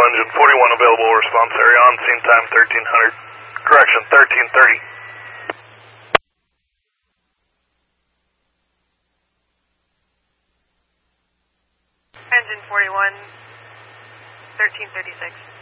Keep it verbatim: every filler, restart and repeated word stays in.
engine forty-one available response area on scene time thirteen hundred. Correction, thirteen thirty. Engine forty-one, thirteen thirty-six.